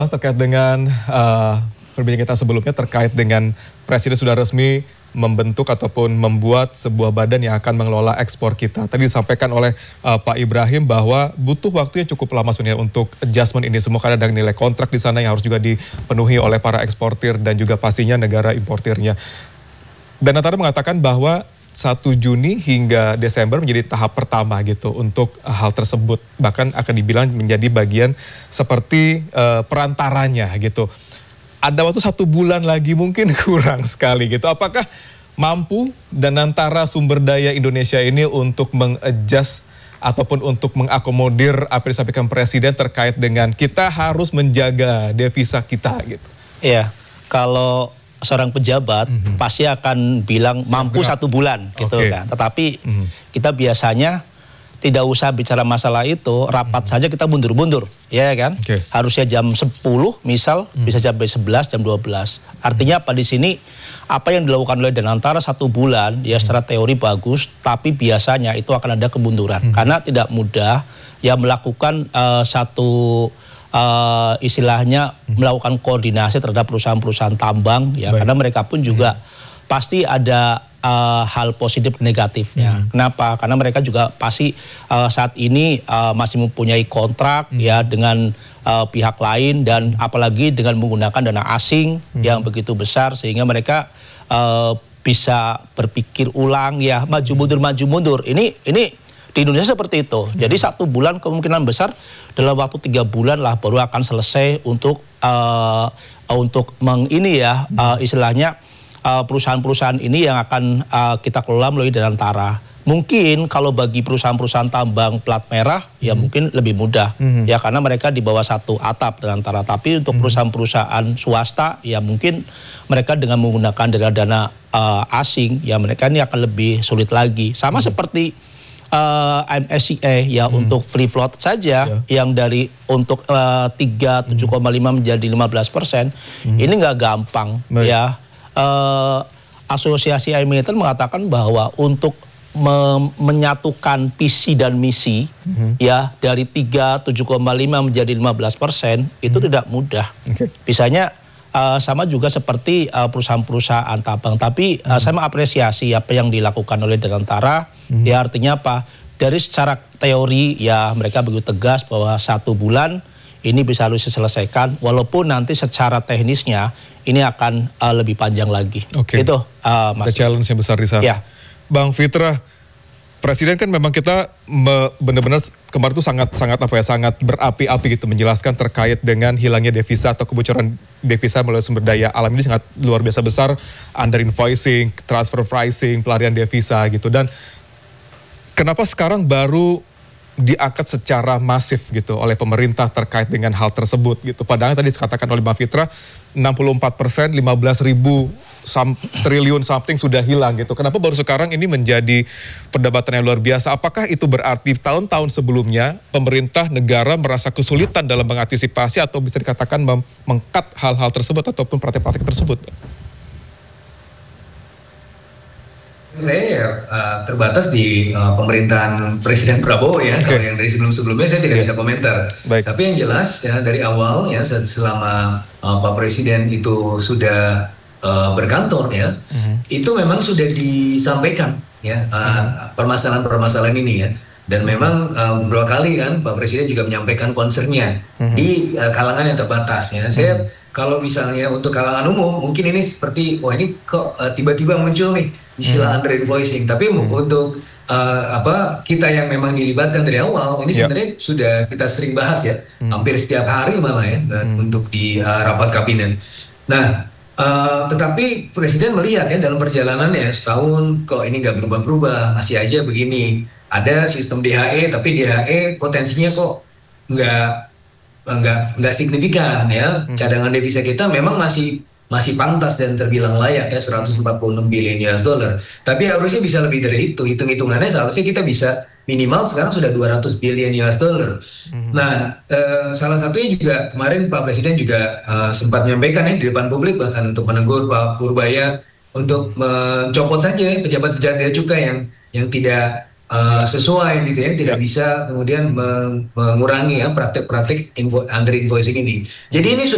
Terkait dengan perbincangan kita sebelumnya terkait dengan Presiden sudah resmi membentuk ataupun membuat sebuah badan yang akan mengelola ekspor kita. Tadi disampaikan oleh Pak Ibrahim bahwa butuh waktu yang cukup lama sebenarnya untuk adjustment ini semua karena ada nilai kontrak di sana yang harus juga dipenuhi oleh para eksportir dan juga pastinya negara importirnya. Dan Antara mengatakan bahwa 1 Juni hingga Desember menjadi tahap pertama gitu untuk hal tersebut. Bahkan akan dibilang menjadi bagian seperti perantaranya gitu. Ada waktu 1 bulan lagi mungkin kurang sekali gitu. Apakah mampu dan antara sumber daya Indonesia ini untuk mengadjust ataupun untuk mengakomodir apa yang disampaikan Presiden terkait dengan kita harus menjaga devisa kita gitu? Iya, kalau seorang pejabat pasti akan bilang mampu 1 bulan gitu kan. Tetapi kita biasanya tidak usah bicara masalah itu, rapat saja kita mundur-mundur, ya kan? Harusnya jam 10 misal bisa sampai 11, jam 12. Artinya apa di sini? Apa yang dilakukan oleh Danantara 1 bulan ya secara teori bagus, tapi biasanya itu akan ada kemunduran karena tidak mudah ya melakukan istilahnya melakukan koordinasi terhadap perusahaan-perusahaan tambang ya. Karena mereka pun juga pasti ada hal positif negatifnya. Kenapa? Karena mereka juga pasti saat ini masih mempunyai kontrak ya dengan pihak lain dan apalagi dengan menggunakan dana asing yang begitu besar sehingga mereka bisa berpikir ulang ya maju mundur. Ini di Indonesia seperti itu. Jadi 1 bulan kemungkinan besar dalam waktu 3 bulan lah baru akan selesai untuk istilahnya perusahaan-perusahaan ini yang akan kita kelola melalui Danantara. Mungkin kalau bagi perusahaan-perusahaan tambang plat merah ya mungkin lebih mudah ya karena mereka di bawah satu atap Danantara. Tapi untuk perusahaan-perusahaan swasta ya mungkin mereka dengan menggunakan dana-dana asing ya mereka ini akan lebih sulit lagi. Sama seperti MSCI ya untuk free float saja yang dari untuk 7,5 menjadi 15% ini nggak gampang ya. Asosiasi Emiten mengatakan bahwa untuk menyatukan visi dan misi ya dari 7,5 menjadi 15% itu tidak mudah. Bisanya sama juga seperti perusahaan-perusahaan tambang. Tapi saya mengapresiasi apa yang dilakukan oleh Danantara. Ya artinya apa? Dari secara teori ya mereka begitu tegas bahwa 1 bulan ini bisa harus diselesaikan. Walaupun nanti secara teknisnya ini akan lebih panjang lagi. Itu Mas. Ada challenge yang besar di sana. Ya. Bang Fitra, Presiden kan memang kita benar-benar kemarin itu sangat berapi-api gitu menjelaskan terkait dengan hilangnya devisa atau kebocoran devisa melalui sumber daya alam ini sangat luar biasa besar, under invoicing, transfer pricing, pelarian devisa gitu. Dan kenapa sekarang baru diangkat secara masif gitu oleh pemerintah terkait dengan hal tersebut gitu. Padahal tadi dikatakan oleh Bang Fitra 64%, 15.000 triliun something sudah hilang gitu. Kenapa baru sekarang ini menjadi perdebatan yang luar biasa? Apakah itu berarti tahun-tahun sebelumnya pemerintah negara merasa kesulitan dalam mengantisipasi atau bisa dikatakan meng-cut hal-hal tersebut ataupun praktik-praktik tersebut? Saya ya terbatas di pemerintahan Presiden Prabowo ya. Kalau yang dari sebelum-sebelumnya saya tidak bisa komentar. Tapi yang jelas ya dari awal ya selama Pak Presiden itu sudah berkantor ya, itu memang sudah disampaikan ya permasalahan-permasalahan ini ya. Dan memang beberapa kali kan Pak Presiden juga menyampaikan concernnya di kalangan yang terbatas ya. Saya kalau misalnya untuk kalangan umum mungkin ini seperti wah ini kok tiba-tiba muncul nih istilah under invoicing. Tapi untuk kita yang memang dilibatkan dari awal ini sebenarnya sudah kita sering bahas ya, hampir setiap hari malah ya untuk di rapat kabinet. Nah, tetapi Presiden melihat ya dalam perjalanannya setahun kok ini nggak berubah-berubah, masih aja begini. Ada sistem DHE tapi DHE potensinya kok nggak signifikan ya. Cadangan devisa kita memang masih pantas dan terbilang layak ya 146 billion US dollar. Tapi harusnya bisa lebih dari itu. Hitung-hitungannya seharusnya kita bisa minimal sekarang sudah 200 billion US dollar. Nah, salah satunya juga kemarin Pak Presiden juga sempat menyampaikan ya di depan publik bahkan untuk menegur Pak Purbaya untuk mencopot saja pejabat-pejabat bea cukai yang tidak sesuai gitu ya, tidak bisa kemudian mengurangi ya praktik-praktik under invoicing ini. Jadi ini sudah